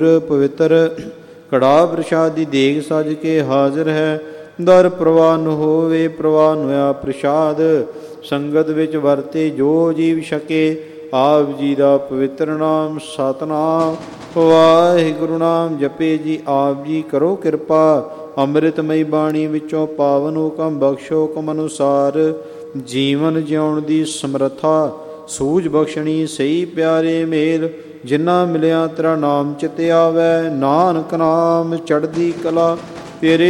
ਪਵਿੱਤਰ ਕੜਾ ਪ੍ਰਸ਼ਾਦੀ ਦੇਗ ਸਜ ਕੇ ਹਾਜ਼ਰ ਹੈ। ਦਰ ਪ੍ਰਵਾਨ ਹੋਵੇ ਪ੍ਰਵਾਨ ਹੋਇਆ ਪ੍ਰਸ਼ਾਦ, ਸੰਗਤ ਵਿੱਚ ਵਰਤੇ ਜੋ ਜੀਵ ਛਕੇ। ਆਪ ਜੀ ਦਾ ਪਵਿੱਤਰ ਨਾਮ ਸਤਿਨਾਮ ਵਾਹਿਗੁਰੂ ਨਾਮ ਜਪੇ ਜੀ। ਆਪ ਜੀ ਕਰੋ ਕਿਰਪਾ, ਅੰਮ੍ਰਿਤਮਈ ਬਾਣੀ ਵਿੱਚੋਂ ਪਾਵਨ ਹੁਕਮ ਬਖਸ਼ੋ। ਹੁਕਮ ਅਨੁਸਾਰ ਜੀਵਨ ਜਿਉਣ ਦੀ ਸਮਰੱਥਾ, ਸੂਝ ਬਖਸ਼ਣੀ ਸਹੀ ਪਿਆਰੇ ਮੇਲ। ਜਿਨ੍ਹਾਂ ਮਿਲਿਆ ਤੇਰਾ ਨਾਮ ਚਿਤ ਆਵੈ, ਨਾਨਕ ਨਾਮ ਚੜ੍ਹਦੀ ਕਲਾ। ਤੇਰੇ